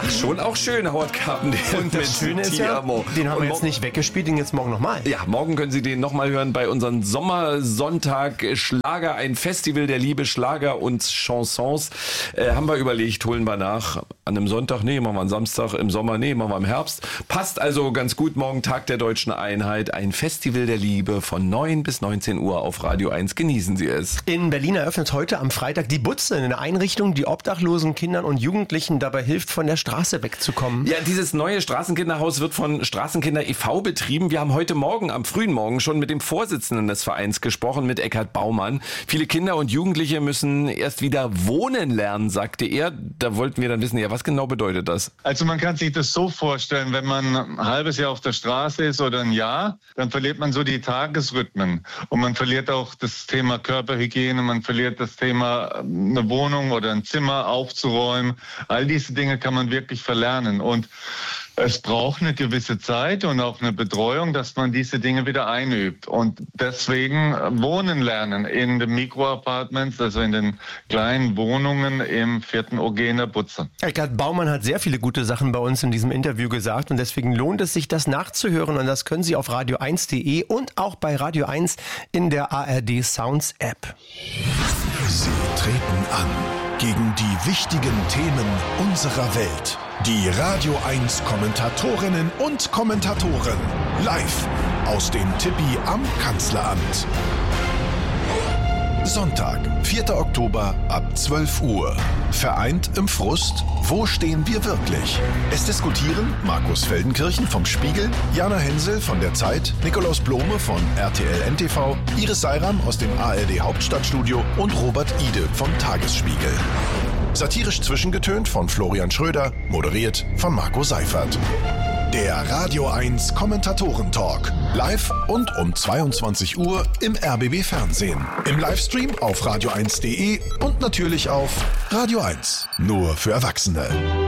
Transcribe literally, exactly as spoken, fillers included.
Ach, schon auch schön, Howard Carpendale. Und das Schöne ist ja, den haben wir jetzt nicht weggespielt, den jetzt morgen nochmal. Ja, morgen können Sie den nochmal hören bei unserem Sommersonntag Schlager, ein Festival der Liebe, Schlager und Chansons. Äh, haben wir überlegt, holen wir nach. An einem Sonntag, nee, machen wir am Samstag, im Sommer, nee, machen wir im Herbst. Passt also ganz gut, morgen Tag der Deutschen Einheit, ein Festival der Liebe von neun bis neunzehn Uhr auf Radio eins. Genießen Sie es. In Berlin eröffnet heute am Freitag die Butze, eine Einrichtung, die obdachlosen Kindern und Jugendlichen dabei hilft, von der Straße wegzukommen. Ja, dieses neue Straßenkinderhaus wird von Straßenkinder e V betrieben. Wir haben heute Morgen, am frühen Morgen, schon mit dem Vorsitzenden des Vereins gesprochen, mit Eckhard Baumann. Viele Kinder und Jugendliche müssen erst wieder wohnen lernen, sagte er. Da wollten wir dann wissen, ja, was genau bedeutet das? Also man kann sich das so vorstellen, wenn man ein halbes Jahr auf der Straße ist oder ein Jahr, dann verliert man so die Tagesrhythmen. Und man verliert auch das Thema Körperhygiene, man verliert das Thema, eine Wohnung oder ein Zimmer aufzuräumen. All diese Dinge kann man wirklich verlernen. Und es braucht eine gewisse Zeit und auch eine Betreuung, dass man diese Dinge wieder einübt. Und deswegen wohnen lernen in den Mikroapartments, also in den kleinen Wohnungen im vierten O G in der Butze. Eckhard Baumann hat sehr viele gute Sachen bei uns in diesem Interview gesagt und deswegen lohnt es sich, das nachzuhören. Und das können Sie auf radio eins punkt de und auch bei Radio eins in der A R D Sounds App. Sie treten an gegen die wichtigen Themen unserer Welt. Die Radio eins Kommentatorinnen und Kommentatoren live aus dem Tippi am Kanzleramt. Sonntag, vierter Oktober ab zwölf Uhr. Vereint im Frust, wo stehen wir wirklich? Es diskutieren Markus Feldenkirchen vom Spiegel, Jana Hensel von der Zeit, Nikolaus Blome von R T L N T V, Iris Seiram aus dem A R D Hauptstadtstudio und Robert Ide vom Tagesspiegel. Satirisch zwischengetönt von Florian Schröder, moderiert von Marco Seifert. Der Radio eins Kommentatoren-Talk. Live und um zweiundzwanzig Uhr im R B B Fernsehen. Im Livestream auf radio eins punkt de und natürlich auf Radio eins. Nur für Erwachsene.